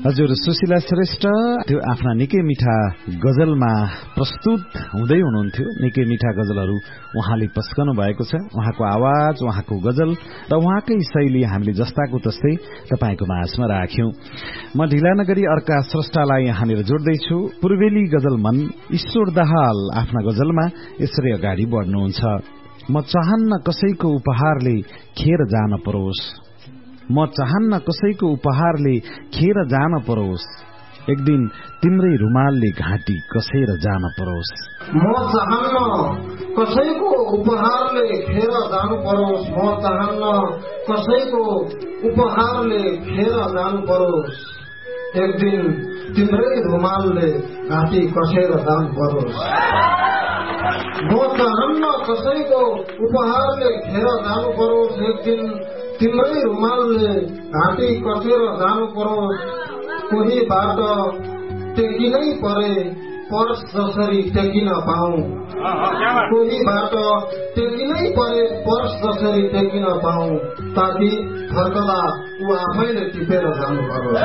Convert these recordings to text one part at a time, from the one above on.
हजुर सुशीला श्रेष्ठ त्यो आफ्ना निकै मिठा गजलमा प्रस्तुत हुँदै हुनुहुन्थ्यो। निकै मिठा गजलहरू उहाँले पस्कनु भएको छ। उहाँको आवाज, उहाँको गजल र उहाँकै शैली हामीले जस्ताको तस्तै तपाईको माझमा राख्यौं। म ढिला नगरी अर्का स्रष्टालाई यहाँनिर जोड्दैछु। पूर्वेली गजल मन ईश्वर दाहाल आफ्ना गजलमा यसरी अगाडि बढ्नुहुन्छ। म चाहन्न कसैको उपहारले खेर जान परोस्, म चाहन्न कसैको उपहारले खेर जान परोस्, एक दिन तिम्रै रुमालले घाँटी कसेर जान परोस्। म चाहन्न कसैको उपहारले खेर जानु परोस्, म चाहन्न कसैको उपहारले खेर जानु परोस्, एक दिन तिम्रै रुमालले घाँटी कसेर जानु परोस्। म चाहन्न कसैको उपहारले खेर जानु परोस्, एक दिन तिम्रै रुमालले घाँटी कसेर जानु परोस्। कोही बाटो टेकिनै परे पर्स जसरी टेकिन पाऊँ, कोही बाटो टेकिनै परे पर्स जसरी टेकिन पाऊँ, ताकि फर्कदा ऊ आफैले टिपेर जानु परोस्।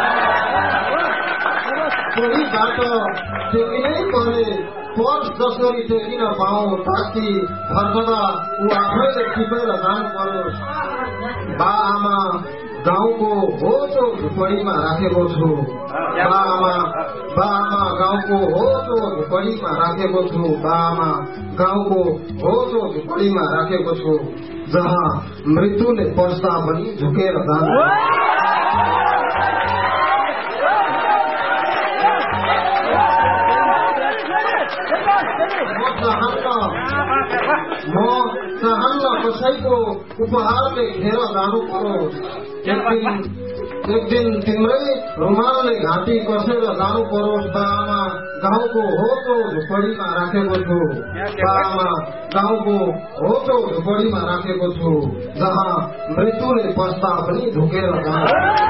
कोही बाटो टेकिनै परे पर्स जसरी टेकिन पाऊँ, ताकि फर्कदा ऊ आफैले टिपेर जानु परोस्। बा आमा गाउँको होचो झुपडीमा राखेको छु, बा आमा गाउँको होचो झुपडीमा राखेको छु, बा आमा गाउँको होचो झुपडीमा राखेको छु, जहाँ मृत्युले पस्दा पनि झुकेर जान्छ। म चाहन्न कसैको उपहारले खेर जानु परोस्, एक दिन तिम्रै रुमालले घाँटी कसेर जानु परोस्। बाआमा गाउँको होचो झुपडीमा राखेको छु, बाआमा गाउँको होचो झुपडीमा राखेको छु, जहाँ मृत्युले पस्दा पनि झुकेर जान्छ।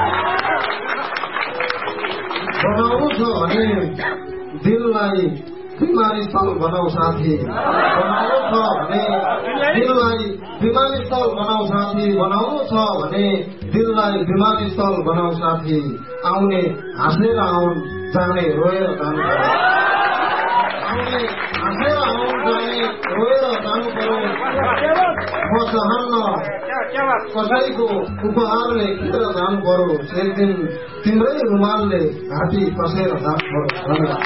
बनाउनु छ भने दिललाई विमानस्थल बनाऊ साथी, बनाउनु छ भने दिललाई विमानस्थल बनाऊ साथी, बनाउनु छ भने दिललाई विमानस्थल बनाऊ साथी, आउने हाँसेर आउन् जाने रोएर जानु पर्यो, आउने हाँसेर आउन् जाने रोएर जानु पर्यो। म चाहन्न कसैको उपहारले खेर जानु परोस्, एक दिन तिम्रै रुमालले घाँटी कसेर जानु परोस्। धन्यवाद।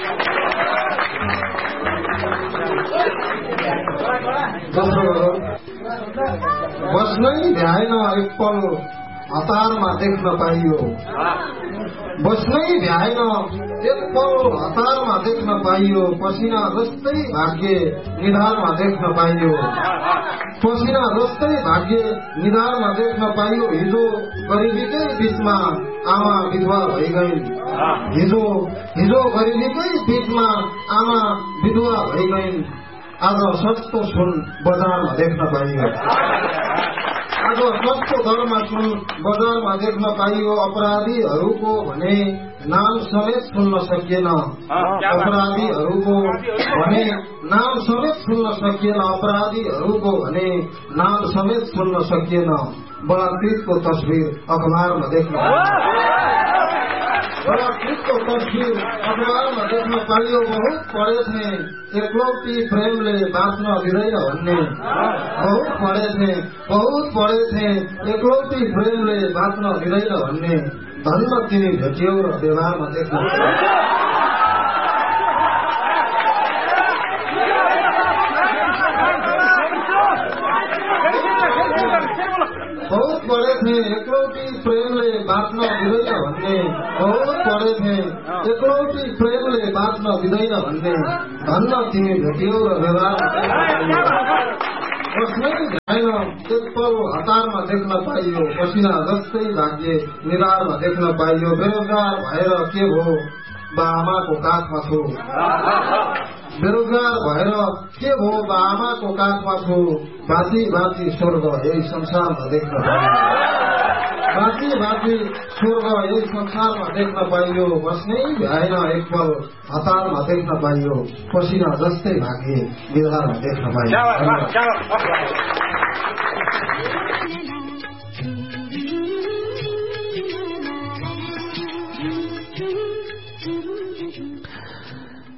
बस्नै भ्याएन एकपल हतारमा देख्न पाइयो, बस्नै भ्याएन एकपल हतारमा देख्न पाइयो, पसिना जस्तै भाग्य निधारमा देख्न पाइयो, पसिना जस्तै भाग्य निधारमा देख्न पाइयो। हिजो गरिबीकै बीचमा आमा विधवा भइगइन्, हिजो गरिबीकै बीचमा आमा विधवा भइगइन्, आज सस्तो सुन बजारमा देख्न पाइयो, आज सस्तो दरमा सुन बजारमा देख्न पाइयो। अपराधीहरूको भने नाम समेत सुन्न सकिएन, अपराधीहरूको भने नाम समेत सुन्न सकिएन, अपराधीहरूको भने नाम समेत सुन्न सकिएन। बलात्कृतको तस्बिर अखबारमा देख्न बलात्कृतको तस्बिर अखबारमा देख्न पाइयो। बहुत पढेथे एकलौटी प्रेमले बाँच्न दिँदैन भन्ने, बहुत पढेथे एकलौटी प्रेमले बाँच्न दिँदैन भन्ने, धन्न तिमी भेटियौ र व्यवहारमा देख्न बहुत पढेथे एकलौटी प्रेमले बाँच्न दिँदैन भन्ने, बहुत पढेथे एकलौटी प्रेमले बाँच्न दिँदैन भन्ने, धन्न तिमी भेटियौ र व्यवहारमा बस्नै भ्याएन एकपल हतारमा देख्न पाइयो, पसिना जस्तै भाग्य निधारमा देख्न पाइयो। बेरोजगार भएर के भो बाआमाको काखमा छु, बेरोजगार भएर के भो बाआमाको काखमा छु, बाँची बाँची स्वर्ग यही संसारमा देख्न पाइयो, बाँची बाँची स्वर्ग यही संसारमा देख्न पाइयो। बस्नै भ्याएन एकपल हतारमा देख्न पाइयो, पसिना जस्तै भाग्य निधारमा देख्न पाइयो।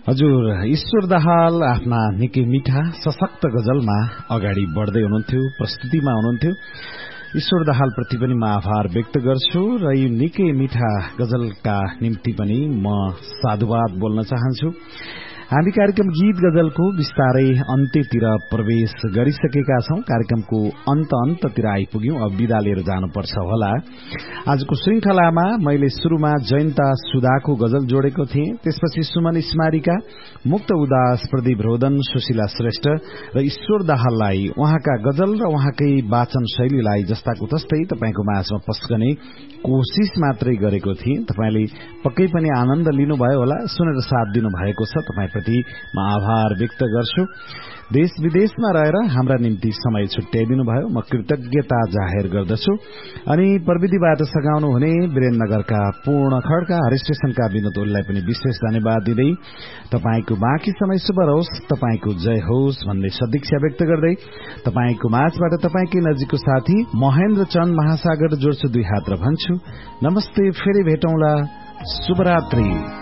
हजुर ईश्वर दाहाल आफ्ना निकै मिठा सशक्त गजलमा अगाडि बढ्दै हुनुहुन्थ्यो, प्रस्तुतिमा हुनुहुन्थ्यो। ईश्वर दाहाल प्रति पनि म आभार व्यक्त गर्छु र यो निकै मिठा गजलका निम्ति पनि म साधुवाद बोल्न चाहन्छु। हामी कार्यक्रम गीत गजलको विस्तारै अन्त्यतिर प्रवेश गरिसकेका छौं। कार्यक्रमको अन्ततिर आइपुग्यौं। अब विदा लिएर जानुपर्छ होला। आजको श्रृंखलामा मैले शुरूमा जयन्ता सुधाको गजल जोडेको थिएँ, त्यसपछि सुमन स्मारिका, मुक्त उदास, प्रदीप रोदन, सुशीला श्रेष्ठ र ईश्वर दाहाललाई उहाँका गजल र उहाँकै वाचन शैलीलाई जस्ताको तस्तै तपाईको माझमा पस्कने कोशिश मात्रै गरेको थिएँ। तपाईले पक्कै पनि आनन्द लिनुभयो होला, सुनेर साथ दिनुभएको छ। तपाईप्रति म आभार व्यक्त गर्छु। देश विदेशमा रहेर हाम्रा निम्ति समय छुट्याइदिनु भयो, म कृतज्ञता जाहेर गर्दछु। अनि प्रविधिबाट सघाउनु हुने वीरेन्द्रनगरका पूर्ण खड्का, हर स्टेशनका विनोद ओलीलाई पनि विशेष धन्यवाद दिँदै तपाईको बाँकी समय शुभ रहोस्, तपाईको जय होस् भन्ने सदिक्षा व्यक्त गर्दै तपाईको माझबाट तपाईकै नजिकको साथी महेन्द्र चन्द महासागर जोड्छु दुई हात र भन्छु नमस्ते। फेरि भेटौँला। शुभरात्रि।